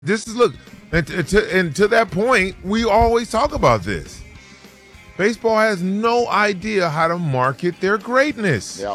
This is look, and to that point, we always talk about this. Baseball has no idea how to market their greatness. Yep.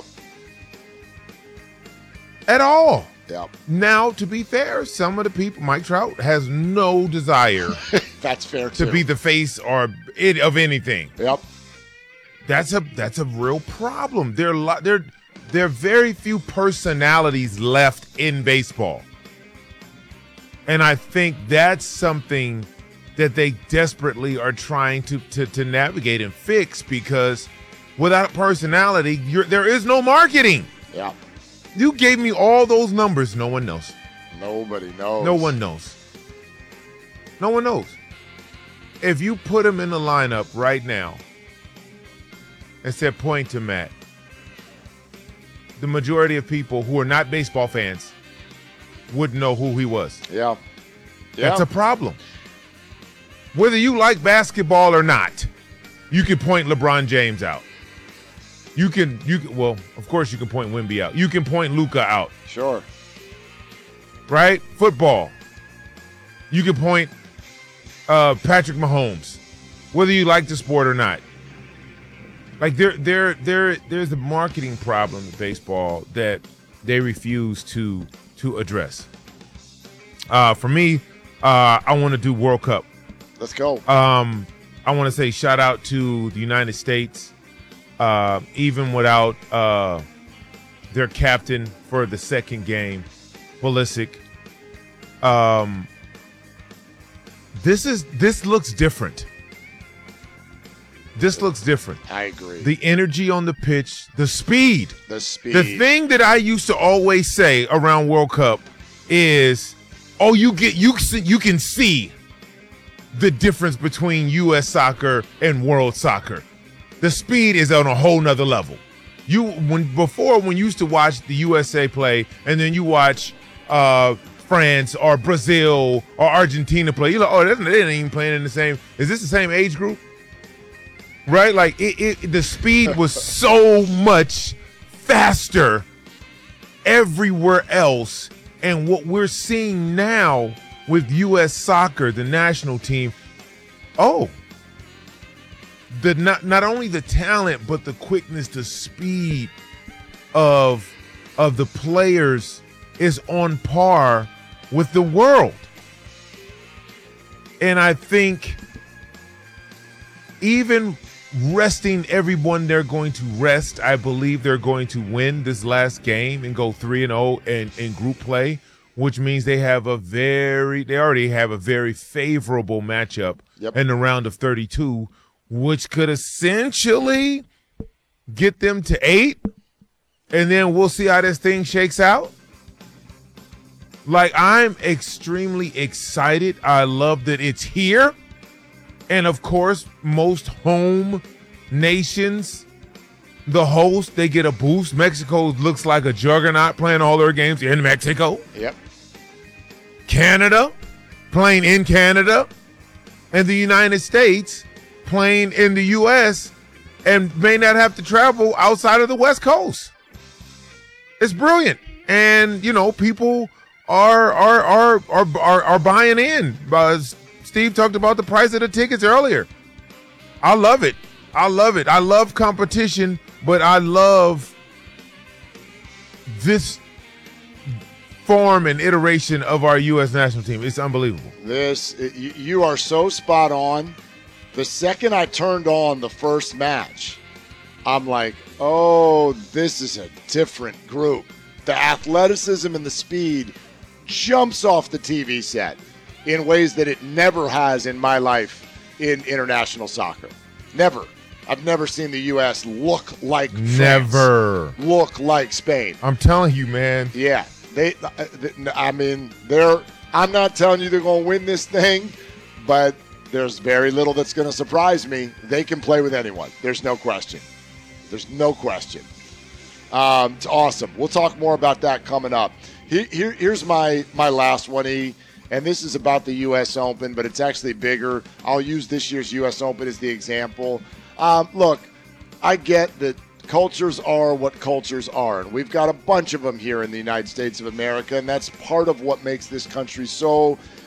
At all. Yep. Now, to be fair, some of the people, Mike Trout has no desire That's fair too. to be the face or of anything. Yep. That's a real problem. There are very few personalities left in baseball. And I think that's something that they desperately are trying to navigate and fix, because without personality, there is no marketing. Yeah. You gave me all those numbers. No one knows. Nobody knows. No one knows. No one knows. If you put them in the lineup right now and said point to Matt, the majority of people who are not baseball fans wouldn't know who he was. Yeah. That's a problem. Whether you like basketball or not, you can point LeBron James out. You can well, of course you can point Wemby out. You can point Luka out. Sure. Right? Football. You can point Patrick Mahomes, whether you like the sport or not. Like there's a marketing problem in baseball that they refuse to address. For me, I want to do World Cup. Let's go. I want to say shout out to the United States. Even without their captain for the second game, Pulisic. This looks different. This looks different. I agree. The energy on the pitch, the speed. The speed. The thing that I used to always say around World Cup is, you can see the difference between U.S. soccer and world soccer. The speed is on a whole nother level. When you used to watch the USA play and then you watch France or Brazil or Argentina play, you're like, they ain't even playing in the same. Is this the same age group? Right? Like the speed was so much faster everywhere else. And what we're seeing now with U.S. soccer, the national team, not only the talent, but the quickness, the speed of the players is on par with the world. And I think even resting everyone they're going to rest, I believe they're going to win this last game and go 3-0 in group play, which means they already have a very favorable matchup in the round of 32, which could essentially get them to 8, and then we'll see how this thing shakes out. Like, I'm extremely excited. I love that it's here. And, of course, most home nations, the host, they get a boost. Mexico looks like a juggernaut playing all their games in Mexico. Yep. Canada, playing in Canada. And the United States playing in the U.S. and may not have to travel outside of the West Coast. It's brilliant. And, people are buying in. Steve talked about the price of the tickets earlier. I love it. I love competition, but I love this form and iteration of our U.S. national team. It's unbelievable. You are so spot on. The second I turned on the first match, I'm like, this is a different group. The athleticism and the speed jumps off the TV set in ways that it never has in my life in international soccer. Never. I've never seen the U.S. look like France, look like Spain. I'm telling you, man. Yeah. I'm not telling you they're going to win this thing, but there's very little that's going to surprise me. They can play with anyone. There's no question. It's awesome. We'll talk more about that coming up. Here's my last one, E, and this is about the U.S. Open, but it's actually bigger. I'll use this year's U.S. Open as the example. Look, I get that cultures are what cultures are, and we've got a bunch of them here in the United States of America, and that's part of what makes this country so